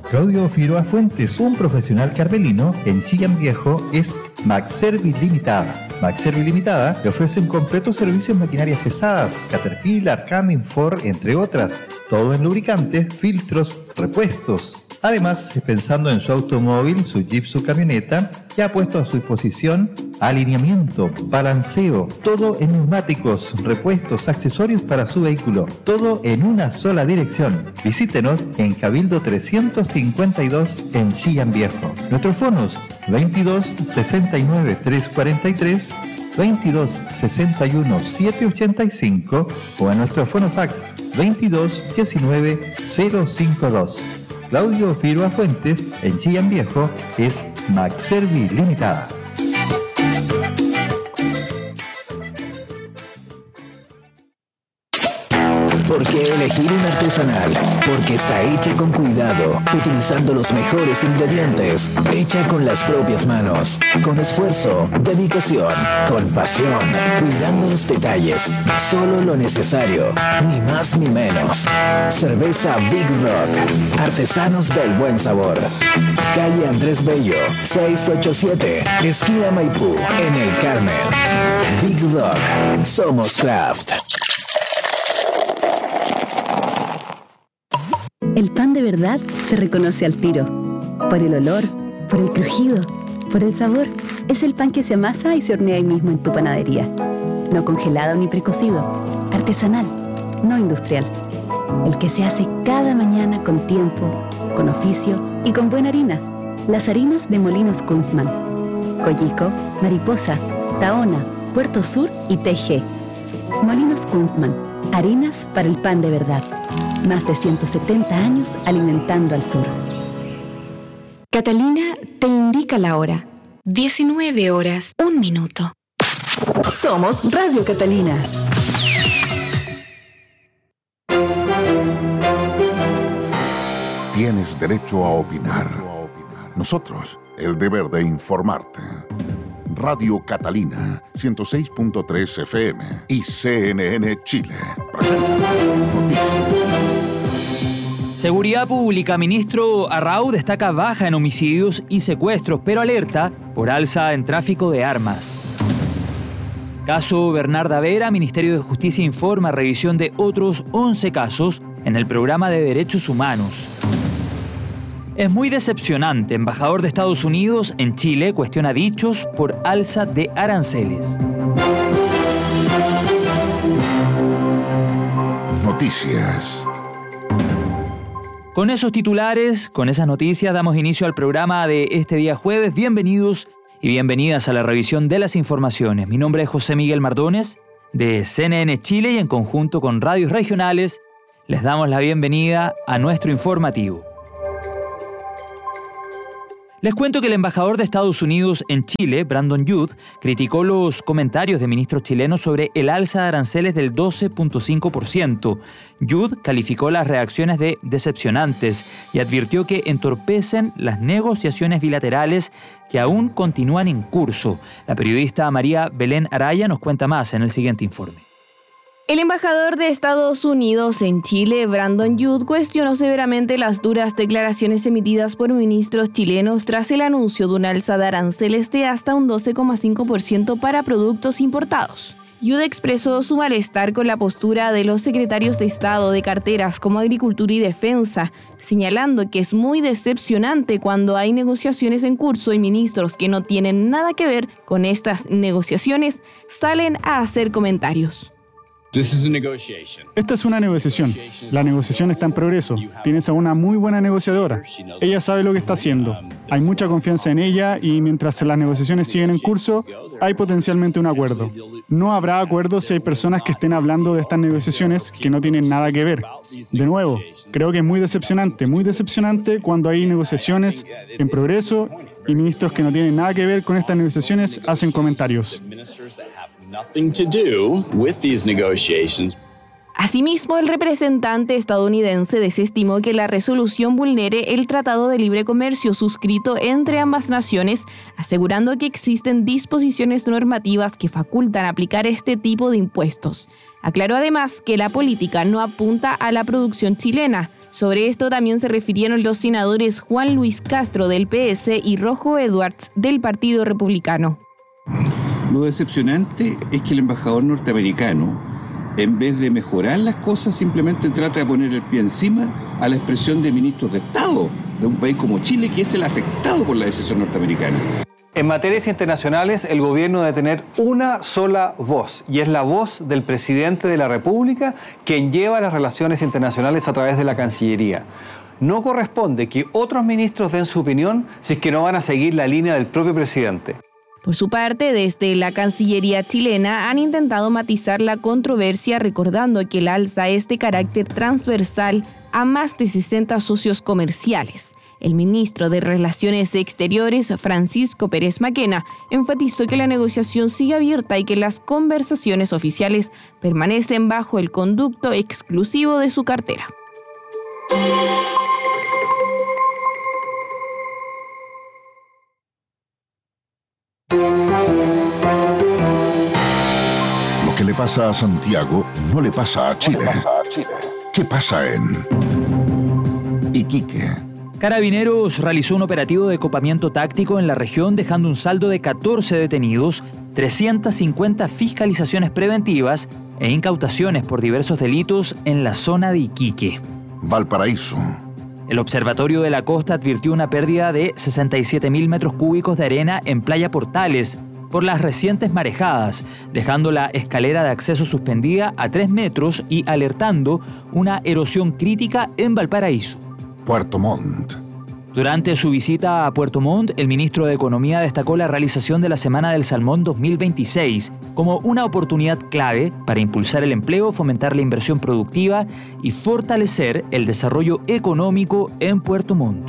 Claudio Figueroa Fuentes, un profesional carmelino en Chillán Viejo, es MacService Limitada. MacService Limitada le ofrece un completo servicio en maquinarias pesadas, Caterpillar, Cummins, Ford, entre otras, todo en lubricantes, filtros, repuestos. Además, pensando en su automóvil, su Jeep, su camioneta, ya ha puesto a su disposición alineamiento, balanceo, todo en neumáticos, repuestos, accesorios para su vehículo, todo en una sola dirección. Visítenos en Cabildo 352 en Chillán Viejo. Nuestros fonos 22 69 343, 22 61 785 o en nuestro fonofax 22 19 052. Claudio Figueroa Fuentes en Chillán Viejo es MacService Limitada. ¿Por qué elegir un artesanal? Porque está hecha con cuidado, utilizando los mejores ingredientes, hecha con las propias manos, con esfuerzo, dedicación, con pasión, cuidando los detalles, solo lo necesario, ni más ni menos. Cerveza Big Rock, artesanos del buen sabor. Calle Andrés Bello, 687, esquina Maipú, en El Carmen. Big Rock, somos craft. El pan de verdad se reconoce al tiro. Por el olor, por el crujido, por el sabor. Es el pan que se amasa y se hornea ahí mismo en tu panadería. No congelado ni precocido. Artesanal, no industrial. El que se hace cada mañana con tiempo, con oficio y con buena harina. Las harinas de Molinos Kunstmann. Coyico, Mariposa, Tahona, Puerto Sur y TG. Molinos Kunstmann. Harinas para el pan de verdad. Más de 170 años alimentando al sur. Catalina te indica la hora. 19 horas, 1 minuto. Somos Radio Catalina. Tienes derecho a opinar. Nosotros, el deber de informarte. Radio Catalina, 106.3 FM y CNN Chile. Presenta Noticias. Seguridad Pública, ministro Arrau destaca baja en homicidios y secuestros, pero alerta por alza en tráfico de armas. Caso Bernarda Vera, Ministerio de Justicia informa revisión de otros 11 casos en el programa de derechos humanos. Es muy decepcionante. Embajador de Estados Unidos en Chile cuestiona dichos por alza de aranceles. Noticias. Con esos titulares, con esas noticias, damos inicio al programa de este día jueves. Bienvenidos y bienvenidas a la revisión de las informaciones. Mi nombre es José Miguel Mardones, de CNN Chile, y en conjunto con radios regionales les damos la bienvenida a nuestro informativo. Les cuento que el embajador de Estados Unidos en Chile, Brandon Youth, criticó los comentarios de ministros chilenos sobre el alza de aranceles del 12.5%. Youth calificó las reacciones de decepcionantes y advirtió que entorpecen las negociaciones bilaterales que aún continúan en curso. La periodista María Belén Araya nos cuenta más en el siguiente informe. El embajador de Estados Unidos en Chile, Brandon Youth, cuestionó severamente las duras declaraciones emitidas por ministros chilenos tras el anuncio de un alza de aranceles de hasta un 12,5% para productos importados. Youth expresó su malestar con la postura de los secretarios de Estado de carteras como Agricultura y Defensa, señalando que es muy decepcionante cuando hay negociaciones en curso y ministros que no tienen nada que ver con estas negociaciones salen a hacer comentarios. Esta es una negociación. La negociación está en progreso. Tienes a una muy buena negociadora. Ella sabe lo que está haciendo. Hay mucha confianza en ella y mientras las negociaciones siguen en curso, hay potencialmente un acuerdo. No habrá acuerdo si hay personas que estén hablando de estas negociaciones que no tienen nada que ver. De nuevo, creo que es muy decepcionante cuando hay negociaciones en progreso y ministros que no tienen nada que ver con estas negociaciones hacen comentarios. Asimismo, el representante estadounidense desestimó que la resolución vulnere el Tratado de Libre Comercio suscrito entre ambas naciones, asegurando que existen disposiciones normativas que facultan aplicar este tipo de impuestos. Aclaró además que la política no apunta a la producción chilena, Sobre esto también se refirieron los senadores Juan Luis Castro del PS y Rojo Edwards del Partido Republicano. Lo decepcionante es que el embajador norteamericano, en vez de mejorar las cosas, simplemente trata de poner el pie encima a la expresión de ministros de Estado de un país como Chile, que es el afectado por la decisión norteamericana. En materias internacionales, el gobierno debe tener una sola voz, y es la voz del presidente de la República, quien lleva las relaciones internacionales a través de la Cancillería. No corresponde que otros ministros den su opinión si es que no van a seguir la línea del propio presidente. Por su parte, desde la Cancillería chilena han intentado matizar la controversia, recordando que el alza es de carácter transversal a más de 60 socios comerciales. El ministro de Relaciones Exteriores, Francisco Pérez Maquena, enfatizó que la negociación sigue abierta y que las conversaciones oficiales permanecen bajo el conducto exclusivo de su cartera. Lo que le pasa a Santiago no le pasa a Chile. ¿Qué pasa en Iquique? Carabineros realizó un operativo de copamiento táctico en la región, dejando un saldo de 14 detenidos, 350 fiscalizaciones preventivas e incautaciones por diversos delitos en la zona de Iquique. Valparaíso. El Observatorio de la Costa advirtió una pérdida de 67.000 metros cúbicos de arena en Playa Portales por las recientes marejadas, dejando la escalera de acceso suspendida a 3 metros y alertando una erosión crítica en Valparaíso. Puerto Montt. Durante su visita a Puerto Montt, el ministro de Economía destacó la realización de la Semana del Salmón 2026 como una oportunidad clave para impulsar el empleo, fomentar la inversión productiva y fortalecer el desarrollo económico en Puerto Montt.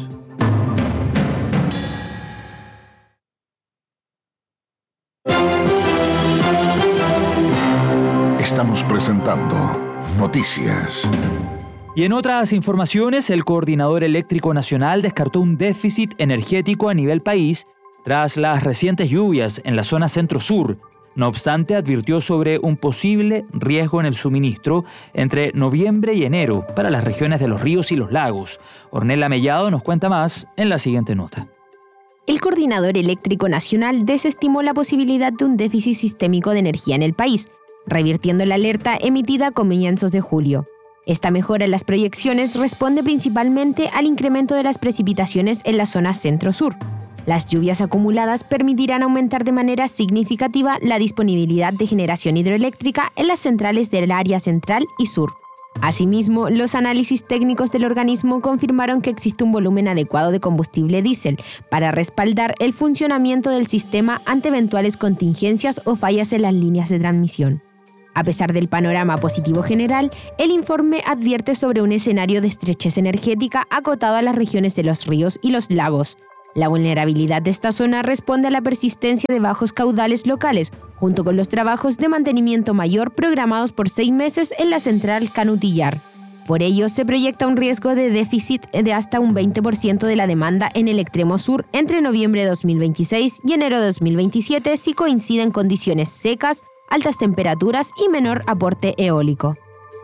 Estamos presentando Noticias. Y en otras informaciones, el Coordinador Eléctrico Nacional descartó un déficit energético a nivel país tras las recientes lluvias en la zona centro-sur. No obstante, advirtió sobre un posible riesgo en el suministro entre noviembre y enero para las regiones de los ríos y los lagos. Ornella Mellado nos cuenta más en la siguiente nota. El Coordinador Eléctrico Nacional desestimó la posibilidad de un déficit sistémico de energía en el país, revirtiendo la alerta emitida a comienzos de julio. Esta mejora en las proyecciones responde principalmente al incremento de las precipitaciones en la zona centro-sur. Las lluvias acumuladas permitirán aumentar de manera significativa la disponibilidad de generación hidroeléctrica en las centrales del área central y sur. Asimismo, los análisis técnicos del organismo confirmaron que existe un volumen adecuado de combustible diésel para respaldar el funcionamiento del sistema ante eventuales contingencias o fallas en las líneas de transmisión. A pesar del panorama positivo general, el informe advierte sobre un escenario de estrechez energética acotado a las regiones de los ríos y los lagos. La vulnerabilidad de esta zona responde a la persistencia de bajos caudales locales, junto con los trabajos de mantenimiento mayor programados por 6 meses en la central Canutillar. Por ello, se proyecta un riesgo de déficit de hasta un 20% de la demanda en el extremo sur entre noviembre de 2026 y enero de 2027 si coinciden condiciones secas, altas temperaturas y menor aporte eólico.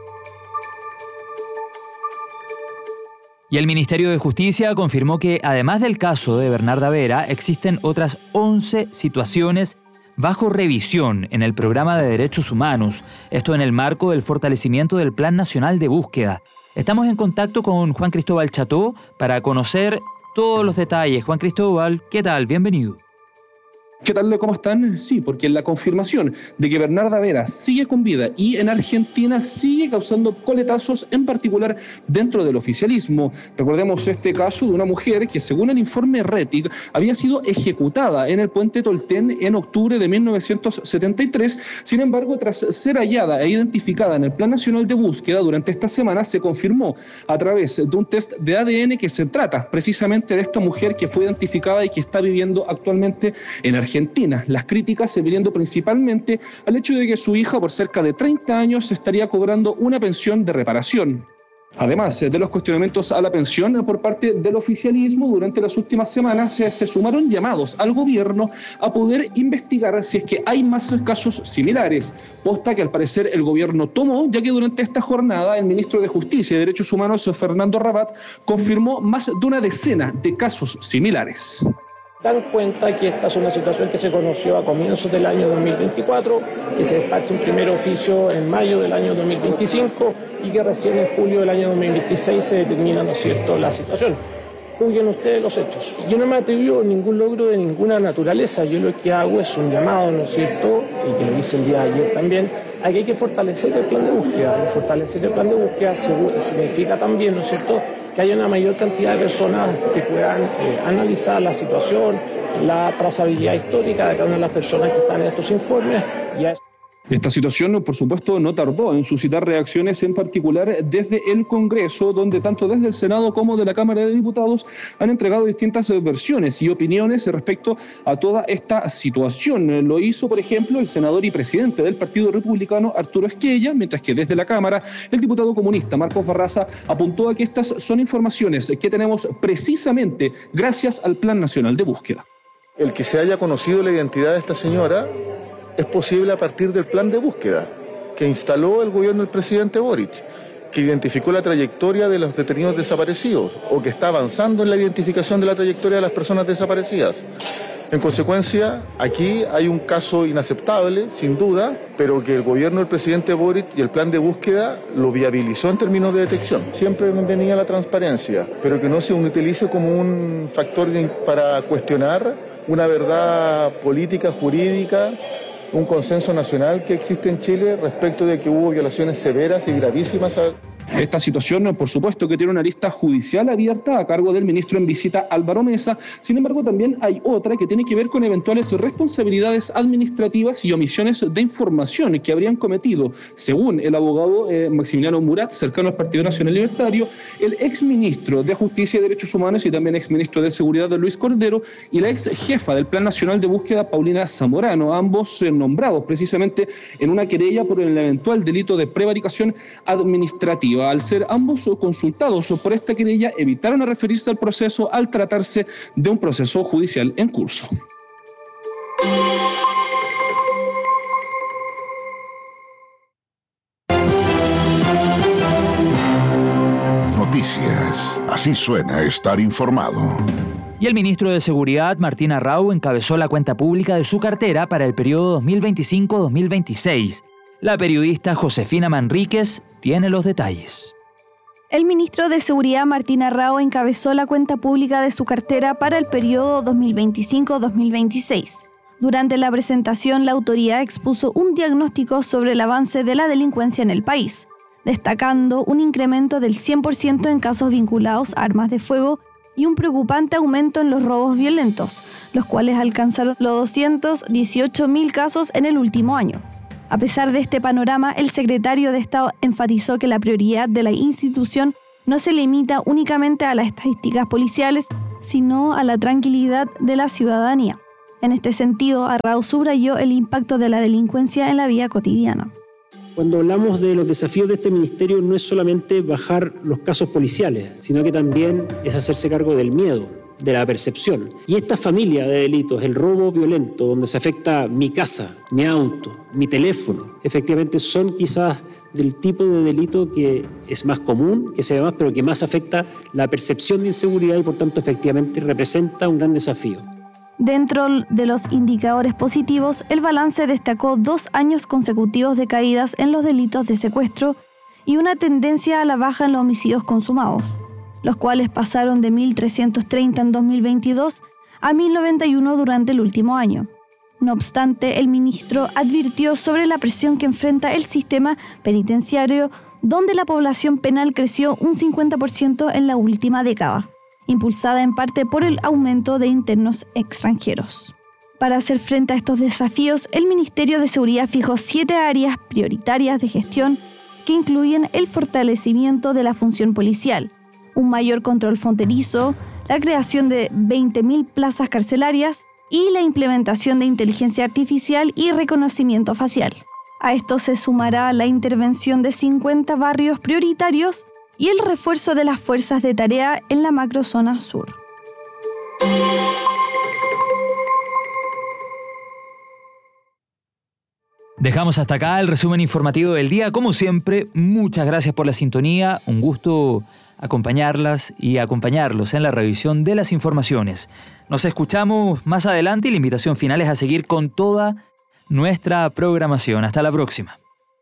Y el Ministerio de Justicia confirmó que, además del caso de Bernarda Vera, existen otras 11 situaciones bajo revisión en el Programa de Derechos Humanos, esto en el marco del fortalecimiento del Plan Nacional de Búsqueda. Estamos en contacto con Juan Cristóbal Cható para conocer todos los detalles. Juan Cristóbal, ¿qué tal? Bienvenido. ¿Qué tal? ¿Cómo están? Sí, porque la confirmación de que Bernarda Vera sigue con vida y en Argentina sigue causando coletazos, en particular dentro del oficialismo. Recordemos este caso de una mujer que, según el informe RETIC, había sido ejecutada en el puente Tolten en octubre de 1973. Sin embargo, tras ser hallada e identificada en el Plan Nacional de Búsqueda durante esta semana, se confirmó a través de un test de ADN que se trata precisamente de esta mujer que fue identificada y que está viviendo actualmente en Argentina. Las críticas se viniendo principalmente al hecho de que su hija, por cerca de 30 años, estaría cobrando una pensión de reparación. Además de los cuestionamientos a la pensión por parte del oficialismo, durante las últimas semanas se sumaron llamados al gobierno a poder investigar si es que hay más casos similares, posta que al parecer el gobierno tomó, ya que durante esta jornada el ministro de Justicia y Derechos Humanos, Fernando Rabat, confirmó más de una decena de casos similares. Dan cuenta que esta es una situación que se conoció a comienzos del año 2024, que se despacha un primer oficio en mayo del año 2025 y que recién en julio del año 2026 se determina, ¿no es cierto?, la situación. Juzguen ustedes los hechos. Yo no me atribuyo ningún logro de ninguna naturaleza, yo lo que hago es un llamado, ¿no es cierto?, y que lo hice el día de ayer también, a que hay que fortalecer el plan de búsqueda. Fortalecer el plan de búsqueda significa también, ¿no es cierto?, que haya una mayor cantidad de personas que puedan analizar la situación, la trazabilidad histórica de cada una de las personas que están en estos informes. Esta situación, por supuesto, no tardó en suscitar reacciones, en particular desde el Congreso, donde tanto desde el Senado como de la Cámara de Diputados han entregado distintas versiones y opiniones respecto a toda esta situación. Lo hizo, por ejemplo, el senador y presidente del Partido Republicano, Arturo Esquella, mientras que desde la Cámara, el diputado comunista, Marcos Barraza, apuntó a que estas son informaciones que tenemos precisamente gracias al Plan Nacional de Búsqueda. El que se haya conocido la identidad de esta señora es posible a partir del plan de búsqueda que instaló el gobierno del presidente Boric, que identificó la trayectoria de los detenidos desaparecidos o que está avanzando en la identificación de la trayectoria de las personas desaparecidas. En consecuencia, aquí hay un caso inaceptable, sin duda, pero que el gobierno del presidente Boric y el plan de búsqueda lo viabilizó en términos de detección. Siempre bienvenida la transparencia, pero que no se utilice como un factor para cuestionar una verdad política, jurídica, un consenso nacional que existe en Chile respecto de que hubo violaciones severas y gravísimas a... Esta situación, por supuesto, que tiene una lista judicial abierta a cargo del ministro en visita Álvaro Mesa. Sin embargo, también hay otra que tiene que ver con eventuales responsabilidades administrativas y omisiones de información que habrían cometido, según el abogado Maximiliano Murat, cercano al Partido Nacional Libertario, el exministro de Justicia y Derechos Humanos y también exministro de Seguridad Luis Cordero y la ex jefa del Plan Nacional de Búsqueda Paulina Zamorano, ambos nombrados precisamente en una querella por el eventual delito de prevaricación administrativa. Al ser ambos consultados por esta querella, evitaron a referirse al proceso al tratarse de un proceso judicial en curso. Noticias. Así suena estar informado. Y el ministro de Seguridad, Martín Arrau, encabezó la cuenta pública de su cartera para el periodo 2025-2026. La periodista Josefina Manríquez tiene los detalles. El ministro de Seguridad, Martín Arrau, encabezó la cuenta pública de su cartera para el periodo 2025-2026. Durante la presentación, la autoridad expuso un diagnóstico sobre el avance de la delincuencia en el país, destacando un incremento del 100% en casos vinculados a armas de fuego y un preocupante aumento en los robos violentos, los cuales alcanzaron los 218.000 casos en el último año. A pesar de este panorama, el secretario de Estado enfatizó que la prioridad de la institución no se limita únicamente a las estadísticas policiales, sino a la tranquilidad de la ciudadanía. En este sentido, Arrau subrayó el impacto de la delincuencia en la vida cotidiana. Cuando hablamos de los desafíos de este ministerio, no es solamente bajar los casos policiales, sino que también es hacerse cargo del miedo, de la percepción. Y esta familia de delitos, el robo violento, donde se afecta mi casa, mi auto, mi teléfono, efectivamente son quizás del tipo de delito que es más común, que se ve más, pero que más afecta la percepción de inseguridad y por tanto efectivamente representa un gran desafío. Dentro de los indicadores positivos, el balance destacó 2 años consecutivos de caídas en los delitos de secuestro y una tendencia a la baja en los homicidios consumados, los cuales pasaron de 1.330 en 2022 a 1.091 durante el último año. No obstante, el ministro advirtió sobre la presión que enfrenta el sistema penitenciario, donde la población penal creció un 50% en la última década, impulsada en parte por el aumento de internos extranjeros. Para hacer frente a estos desafíos, el Ministerio de Seguridad fijó 7 áreas prioritarias de gestión que incluyen el fortalecimiento de la función policial, un mayor control fronterizo, la creación de 20.000 plazas carcelarias y la implementación de inteligencia artificial y reconocimiento facial. A esto se sumará la intervención de 50 barrios prioritarios y el refuerzo de las fuerzas de tarea en la macrozona sur. Dejamos hasta acá el resumen informativo del día. Como siempre, muchas gracias por la sintonía. Un gusto acompañarlas y acompañarlos en la revisión de las informaciones. Nos escuchamos más adelante y la invitación final es a seguir con toda nuestra programación. Hasta la próxima.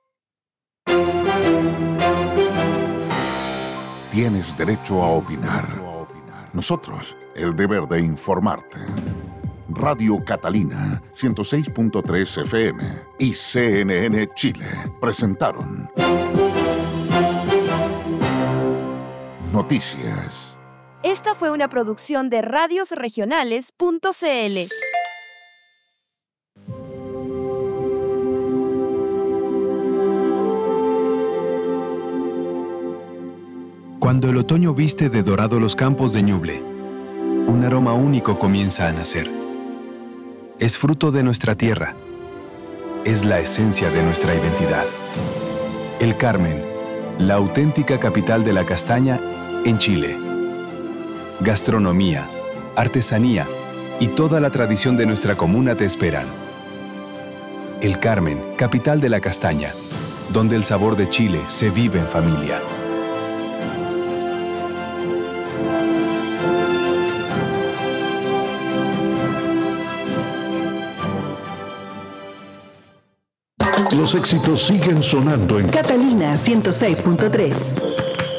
Tienes derecho a opinar. Nosotros, el deber de informarte. Radio Catalina, 106.3 FM y CNN Chile presentaron Noticias. Esta fue una producción de radiosregionales.cl. Cuando el otoño viste de dorado los campos de Ñuble, un aroma único comienza a nacer. Es fruto de nuestra tierra. Es la esencia de nuestra identidad. El Carmen, la auténtica capital de la castaña en Chile. Gastronomía, artesanía y toda la tradición de nuestra comuna te esperan. El Carmen, capital de la castaña, donde el sabor de Chile se vive en familia. Los éxitos siguen sonando en Catalina 106.3.